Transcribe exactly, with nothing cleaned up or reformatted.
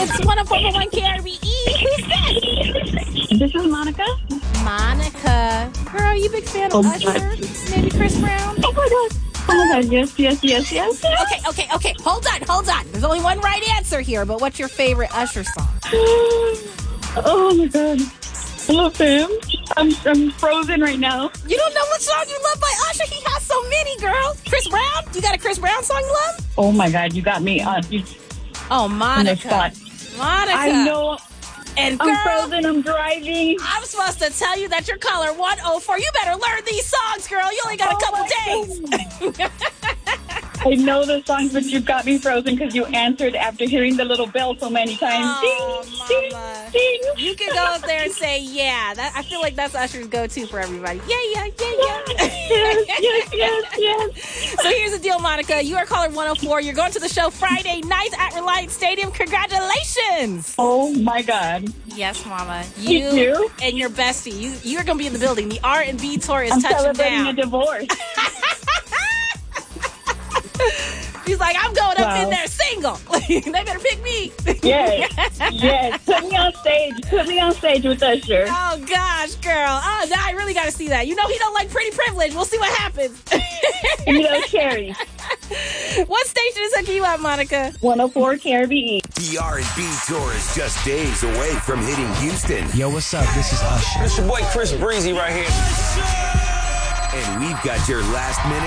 It's one oh four point one K R B E. Who's this? This is Monica. Monica. Girl, are you a big fan of Oh, Usher? God. Maybe Chris Brown? Oh, my God. Oh, my God. Yes, yes, yes, yes, yes. Okay, okay, okay. Hold on, hold on. There's only one right answer here, but what's your favorite Usher song? Oh, my God. I love him. I'm, I'm frozen right now. You don't know what song you love by Usher? He has so many, girl. Chris Brown? You got a Chris Brown song you love? Oh, my God. You got me on, you, Oh, on the Monica. spot. Monica. I know. And girl, I'm frozen. I'm driving. I'm supposed to tell you that you're caller one oh four. You better learn these songs, girl. You only got a Oh, couple my days. I know the songs, but you got me frozen because you answered after hearing the little bell so many times. Oh, ding, mama. ding, ding. You can go up there and say, yeah. That, I feel like that's Usher's go-to for everybody. Yeah, yeah, yeah, yeah. Yes, yes, yes, yes. So here's the deal, Monica. You are caller one oh four. You're going to the show Friday night at Reliance Stadium. Congratulations. Oh, my God. Yes, Mama. You You too? and your bestie. You, you're going to be in the building. The R and B tour is I'm touching celebrating down. a divorce. She's like, I'm going up Wow. in there single. They better pick me. Yes, yes. Put me on stage. Put me on stage with Usher. Oh, gosh, girl. Oh, now I really got to see that. You know he don't like pretty privilege. We'll see what happens. You know, Cherry. What station is hooking you up, Monica? one oh four K R B E. The R and B tour is just days away from hitting Houston. Yo, what's up? This is Usher. It's your boy Chris Breezy right here. And we've got your last minute